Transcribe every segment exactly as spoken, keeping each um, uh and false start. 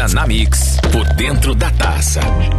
Agora na Mix, por dentro da taça.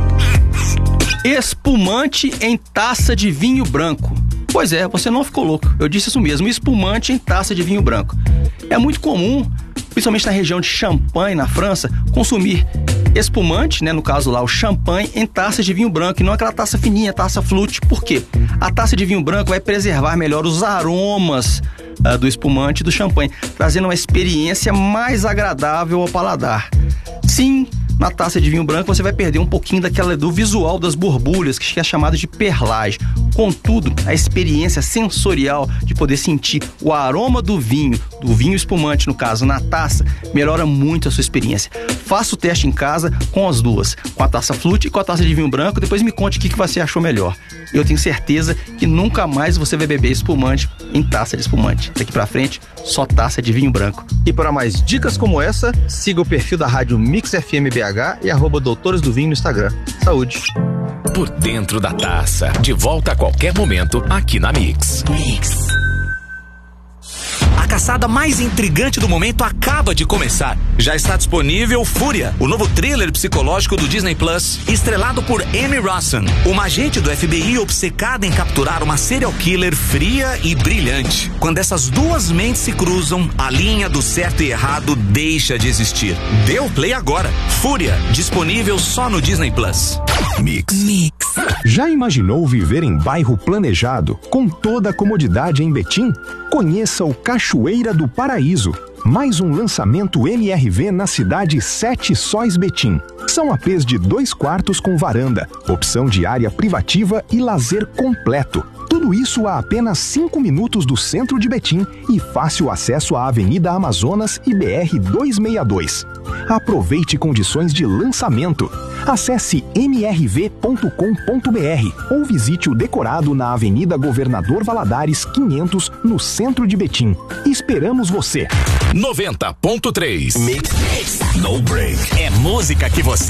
Espumante em taça de vinho branco. Pois é, você não ficou louco. Eu disse isso mesmo, espumante em taça de vinho branco. É muito comum, principalmente na região de Champagne, na França, consumir espumante, né, no caso lá o champanhe, em taças de vinho branco, e não aquela taça fininha, taça flute. Por quê? A taça de vinho branco vai preservar melhor os aromas uh, do espumante e do champanhe, trazendo uma experiência mais agradável ao paladar. Sim, na taça de vinho branco você vai perder um pouquinho daquela do visual das borbulhas, que é chamado de perlage. Contudo, a experiência sensorial de poder sentir o aroma do vinho, do vinho espumante, no caso, na taça, melhora muito a sua experiência. Faça o teste em casa com as duas, com a taça flute e com a taça de vinho branco. Depois me conte o que você achou melhor. Eu tenho certeza que nunca mais você vai beber espumante em taça de espumante. Daqui pra frente, só taça de vinho branco. E para mais dicas como essa, siga o perfil da rádio Mix F M B H e arroba Doutores do Vinho no Instagram. Saúde! Por dentro da taça, de volta a qualquer momento aqui na Mix. Mix. A caçada mais intrigante do momento acaba de começar. Já está disponível Fúria, o novo thriller psicológico do Disney Plus, estrelado por Emmy Rossum, uma agente do F B I obcecada em capturar uma serial killer fria e brilhante. Quando essas duas mentes se cruzam, a linha do certo e errado deixa de existir. Dê o play agora. Fúria, disponível só no Disney Plus. Mix. Mix. Já imaginou viver em bairro planejado, com toda a comodidade em Betim? Conheça o Cachoeira do Paraíso. Mais um lançamento M R V na cidade Sete Sóis Betim. São A Pês de dois quartos com varanda, opção de área privativa e lazer completo. Tudo isso a apenas cinco minutos do centro de Betim e fácil acesso à Avenida Amazonas e B R duzentos e sessenta e dois. Aproveite condições de lançamento. Acesse m r v ponto com ponto b r ou visite o decorado na Avenida Governador Valadares quinhentos, no centro de Betim. Esperamos você. noventa ponto três. Mix. No break. É música que você